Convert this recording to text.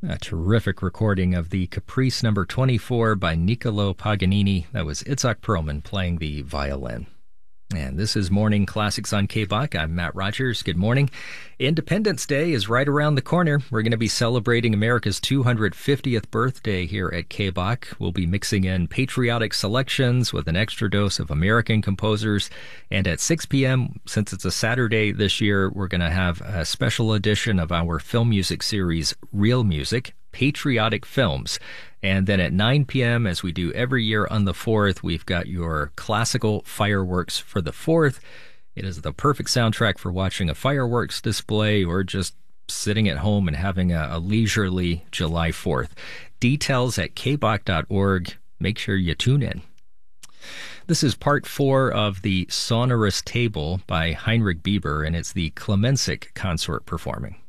A terrific recording of the Caprice number 24 by Niccolo Paganini. That was Itzhak Perlman playing the violin. And this is Morning Classics on KBOK. I'm Matt Rogers. Good morning. Independence Day is right around the corner. We're going to be celebrating America's 250th birthday here at KBOK. We'll be mixing in patriotic selections with an extra dose of American composers. And at 6 p.m., since it's a Saturday this year, we're going to have a special edition of our film music series, Real Music, Patriotic Films. And then at 9 p.m., as we do every year on the 4th, we've got your classical fireworks for the 4th. It is the perfect soundtrack for watching a fireworks display or just sitting at home and having a leisurely July 4th. Details at kbok.org. Make sure you tune in. This is part 4 of the Sonorous Table by Heinrich Bieber, and it's the Clemensik consort performing.